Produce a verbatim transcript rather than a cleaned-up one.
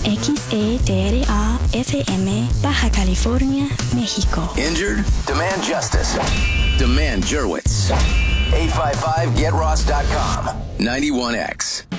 X E D R A F M, Baja California, México. Injured? Demand justice. Demand Jurwitz. eight five five get ross dot com. ninety-one X.